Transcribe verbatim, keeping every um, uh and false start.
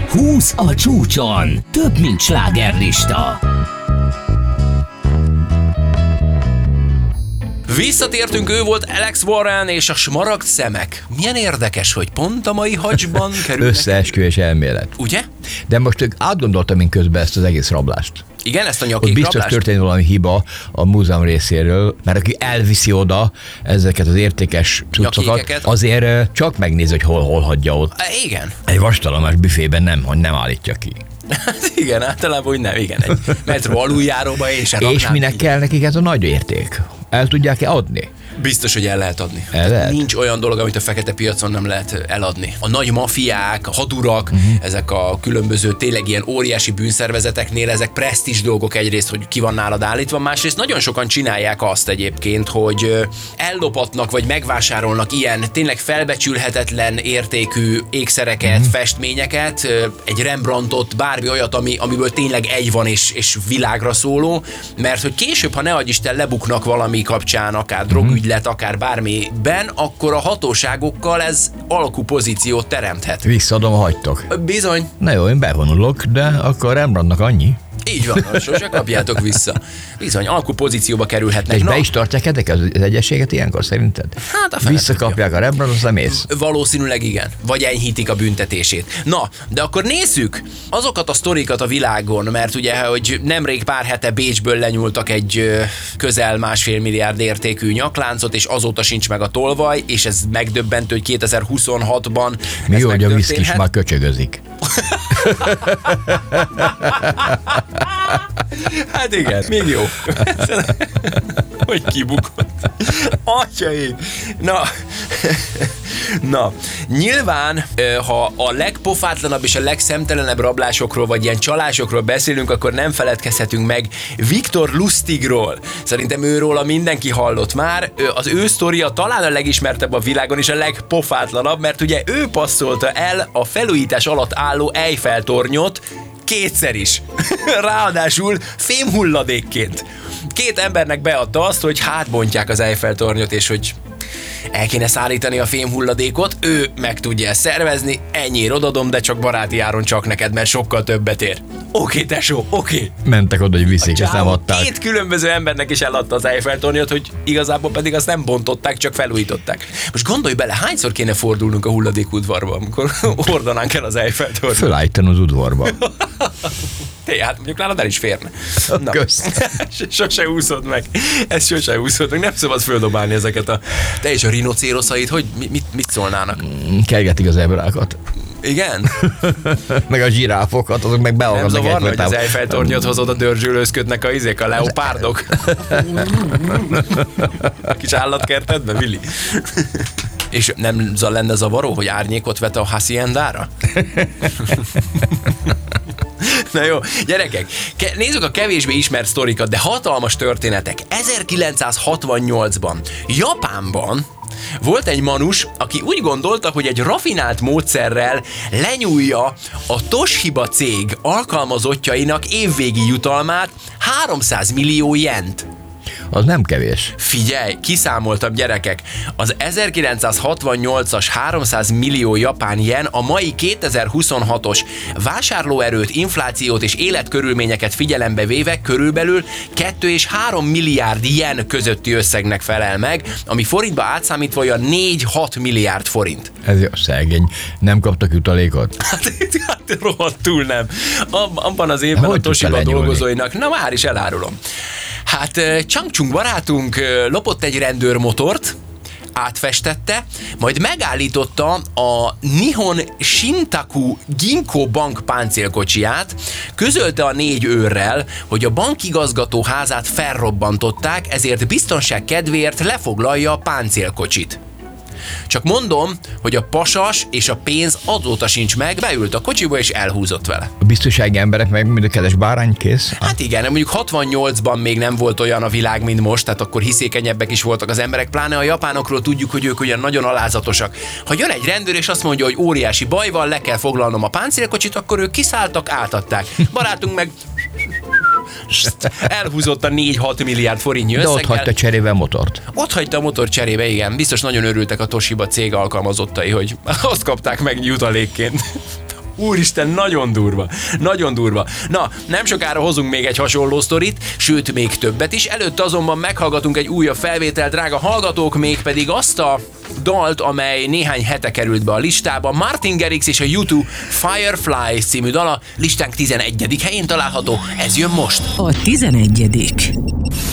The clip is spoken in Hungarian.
húsz a csúcson. Több, mint slágerlista. Visszatértünk, ő volt Alex Warren és a Smaragd szemek. Milyen érdekes, hogy pont a mai hacsban kerülnek. Összeesküvés elmélet. Ugye? De most átgondoltam én közben ezt az egész rablást. Igen, ezt a Ott nyakig biztos rablást? történt valami hiba a múzeum részéről, mert aki elviszi oda ezeket az értékes cuccokat, Nyakékeket. azért csak megnézi, hogy hol, hol hagyja ott. Há, igen. Egy vastalomás büfében nem, hogy nem állítja ki. Hát igen, általában úgy nem, igen. Egy metró aluljáróba én sem És raknám minek ki. kell nekik ez a nagy érték? El tudják-e adni? Biztos, hogy el lehet adni. El Tehát lehet? Nincs olyan dolog, amit a fekete piacon nem lehet eladni. A nagy mafiák, a hadurak, Mhm. uh-huh. ezek a különböző tényleg ilyen óriási bűnszervezeteknél, ezek presztízs dolgok egyrészt, hogy ki van nálad állítva, másrészt nagyon sokan csinálják azt egyébként, hogy ö, ellopatnak vagy megvásárolnak ilyen tényleg felbecsülhetetlen értékű ékszereket, Mhm. uh-huh. festményeket, ö, egy Rembrandtot, bármi olyat, ami, amiből tényleg egy van és, és világra szóló, mert hogy később, ha ne adj Isten, lebuknak valami kapcsán, akár drogügylet, akár bármiben, akkor a hatóságokkal ez alkupozíciót teremthet. Visszaadom, hagytok. Bizony. Na jó, én bevonulok, de akkor Rembrandtnak annyi. Így van, sose kapjátok vissza. Bizony, alkupozícióba kerülhetnek. És Na, be is tartják ezek az az egyességet ilyenkor szerinted? Hát a fele Visszakapják a Rembrandt, aztán mész. valószínűleg igen, vagy enyhítik a büntetését. Na, de akkor nézzük azokat a sztorikat a világon, mert ugye, hogy nemrég pár hete Bécsből lenyúltak egy ö, közel másfél milliárd értékű nyakláncot, és azóta sincs meg a tolvaj, és ez megdöbbentő, hogy kétezer-huszonhatban Mi ez jó, hogy a viszkis megtörténhet. már köcsögözik. Hát igen, még jó. Hogy kibukott. Atyaim. Na, na, nyilván, ha a legpofátlanabb és a legszemtelenebb rablásokról, vagy ilyen csalásokról beszélünk, akkor nem feledkezhetünk meg Viktor Lustigról. Szerintem őróla mindenki hallott már. Az ő sztoria talán a legismertebb a világon, és a legpofátlanabb, mert ugye ő passzolta el a felújítás alatt álló Eiffel-tornyot kétszer is. Ráadásul fémhulladékként. Két embernek beadta azt, hogy hátbontják az Eiffel-tornyot, és hogy el kéne szállítani a fémhulladékot, ő meg tudja ezt szervezni, ennyiért odadom, de csak baráti áron csak neked, mert sokkal többet ér. Oké, tesó, oké. Mentek oda, hogy viszik, és nem Csávó adták. két különböző embernek is eladta az Eiffel-tornyot, hogy igazából pedig azt nem bontották, csak felújították. Most gondolj bele, hányszor kéne fordulnunk a hulladékudvarba, amikor hordanánk el az Eiffel-tornyot? Fölállítani az udvarba. Té, hát mondjuk nálad el is férne. Na. Kösz. Sose úszod meg. Ez sose úszod meg. Nem szabad földobálni ezeket a... Te és a rinocéroszait, hogy mit, mit, mit szólnának? Kergetik az ebrákat. Igen? Meg a zsiráfokat, azok meg Nem beakadnak zavarna, hogy az egyfolytában. Eiffel-tornyot hozod, a dörzsölőzködnek a izék, a leopárdok? A kis állatkertedben, Willi? És nem lenne zavaró, hogy árnyékot vet a haciendára? Na jó, gyerekek, ke- nézzük a kevésbé ismert sztorikat, de hatalmas történetek. ezerkilencszázhatvannyolcban Japánban volt egy manus, aki úgy gondolta, hogy egy rafinált módszerrel lenyúlja a Toshiba cég alkalmazottjainak évvégi jutalmát, háromszáz millió jent. Az nem kevés. Figyelj, kiszámoltam, gyerekek, az ezerkilencszázhatvannyolcas háromszáz millió japán jen a mai kétezer-huszonhatos vásárlóerőt, inflációt és életkörülményeket figyelembe véve körülbelül két és három milliárd jen közötti összegnek felel meg, ami forintba átszámítva olyan négy-hat milliárd forint. Ez jó szegény. Nem kaptak jutalékot? Hát, hát rohadtul nem. Ab, abban az évben Hogy a tudta Toshiba lenyúlni? dolgozóinak, na már is elárulom. Hát Chang Chung barátunk ö, lopott egy rendőrmotort, átfestette, majd megállította a Nihon Shintaku Ginko bank páncélkocsiját, közölte a négy őrrel, hogy a bankigazgató házát felrobbantották, ezért biztonság kedvéért lefoglalja a páncélkocsit. Csak mondom, hogy a pasas és a pénz azóta sincs meg, beült a kocsiba és elhúzott vele. A biztonsági emberek meg mind a kedves bárány kész? Hát igen, mondjuk hatvannyolcban még nem volt olyan a világ, mint most, tehát akkor hiszékenyebbek is voltak az emberek, pláne a japánokról tudjuk, hogy ők olyan nagyon alázatosak. Ha jön egy rendőr és azt mondja, hogy óriási baj van, le kell foglalnom a páncélkocsit, akkor ők kiszálltak, átadták. Barátunk meg elhúzott a négy-hat milliárd forintnyi De összeggel. ott hagyta cserébe a motort. Ott hagyta a motor cserébe, igen. Biztos nagyon örültek a Toshiba cég alkalmazottai, hogy azt kapták meg jutalékként. Úristen, nagyon durva. Nagyon durva. Na, nem sokára hozunk még egy hasonló sztorit, sőt, még többet is. Előtt azonban meghallgatunk egy újabb felvétel, drága hallgatók, mégpedig azt a dalt, amely néhány hete került be a listába. Martin Garrix és a U kettő Fireflies című dala listánk tizenegyedik helyén található. Ez jön most. A tizenegyedik